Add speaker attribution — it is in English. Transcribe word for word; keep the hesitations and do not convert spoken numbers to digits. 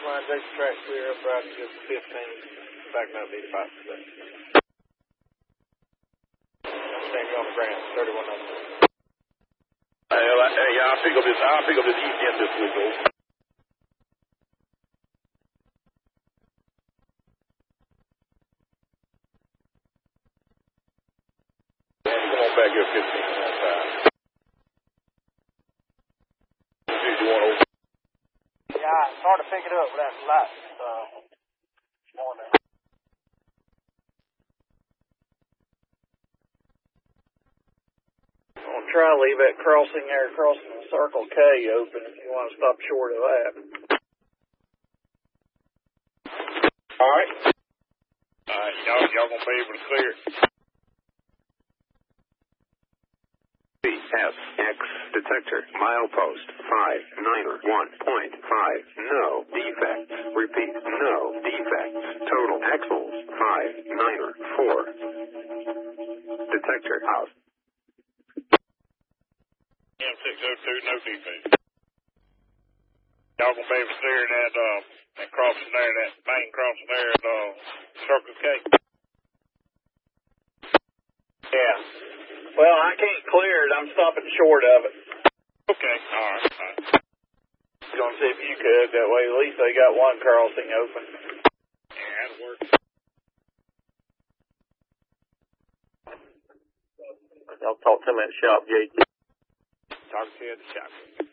Speaker 1: line, take the track clear up right to fifteen, backing up eighty-five percent. Standing on the ground, thirty-one hundred.
Speaker 2: Hey, yeah, I'll pick up this, I'll pick up this east end this week, though. Come on back here, fifteen one time. You want to...
Speaker 1: Yeah, it's hard to pick it up without the lights. So, on there. I'll try to leave that crossing there, crossing the Circle K open if you want to stop short of that.
Speaker 2: All right. All right, y'all, y'all gonna be able to clear it.
Speaker 3: S X detector milepost five niner one point five. No defects. Repeat, no defects. Total axles five niner four. Detector out.
Speaker 2: M six oh two, no defects. Y'all gonna be able to clear that, uh, that crossing there, that main crossing there at, uh, Circle K.
Speaker 1: Yeah. Well, I can't clear it. I'm stopping short of it.
Speaker 2: Okay, all right, all right.
Speaker 1: I was going to see if you could. That way, at least they got one crossing open.
Speaker 2: Yeah, that'll work.
Speaker 1: I'll talk to him at the shop, J T.
Speaker 2: Talk to you at the shop.